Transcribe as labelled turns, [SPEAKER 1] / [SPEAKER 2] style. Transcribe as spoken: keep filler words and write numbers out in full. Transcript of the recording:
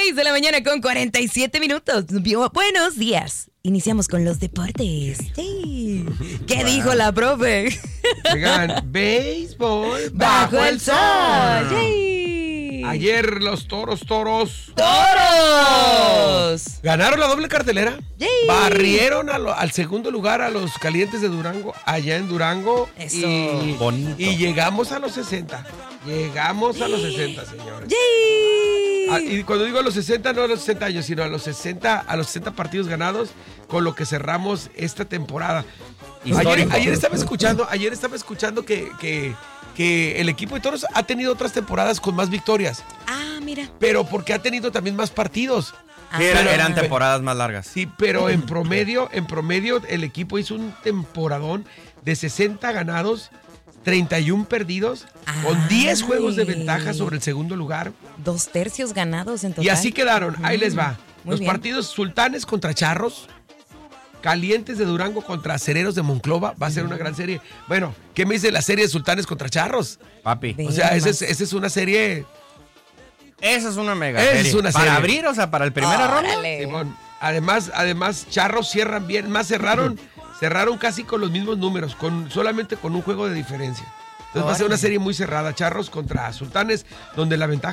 [SPEAKER 1] seis de la mañana con cuarenta y siete minutos. Buenos días. Iniciamos con los deportes. Sí. ¿Qué wow. dijo la profe?
[SPEAKER 2] Oigan, béisbol
[SPEAKER 1] bajo, bajo el sol. sol. Sí.
[SPEAKER 2] Ayer los toros, toros.
[SPEAKER 1] ¡Toros!
[SPEAKER 2] Ganaron la doble cartelera.
[SPEAKER 1] Sí.
[SPEAKER 2] Barrieron a lo, al segundo lugar a los Calientes de Durango, allá en Durango.
[SPEAKER 1] Eso.
[SPEAKER 2] Y,
[SPEAKER 3] bonito.
[SPEAKER 2] Y llegamos a los sesenta. Llegamos a los sesenta, señores.
[SPEAKER 1] Sí.
[SPEAKER 2] Ah, y cuando digo a los sesenta, no a los sesenta años, sino a los sesenta, a los sesenta partidos ganados, con lo que cerramos esta temporada. Ayer, ayer estaba escuchando, ayer estaba escuchando que, que, que el equipo de Toros ha tenido otras temporadas con más victorias.
[SPEAKER 1] Ah, mira.
[SPEAKER 2] Pero porque ha tenido también más partidos.
[SPEAKER 3] Ah, sí, eran, eran temporadas más largas.
[SPEAKER 2] Sí, pero en promedio, en promedio el equipo hizo un temporadón de sesenta ganados, treinta y uno perdidos, Ay. con diez juegos de ventaja sobre el segundo lugar.
[SPEAKER 1] Dos tercios ganados en total.
[SPEAKER 2] Y así quedaron, ahí mm, les va. Los
[SPEAKER 1] bien.
[SPEAKER 2] partidos Sultanes contra Charros, Calientes de Durango contra Acereros de Monclova, va a ser una gran serie. Bueno, ¿qué me dice la serie de Sultanes contra Charros?
[SPEAKER 3] Papi.
[SPEAKER 2] O sea, esa es, esa es una serie...
[SPEAKER 3] Esa es una mega
[SPEAKER 2] Esa
[SPEAKER 3] serie.
[SPEAKER 2] es una serie.
[SPEAKER 3] Para abrir, o sea, para el primera ronda.
[SPEAKER 2] Simón, además, además, Charros cierran bien, más cerraron, cerraron casi con los mismos números, con solamente con un juego de diferencia. Entonces va a ser una serie muy cerrada, Charros contra Sultanes, donde la ventaja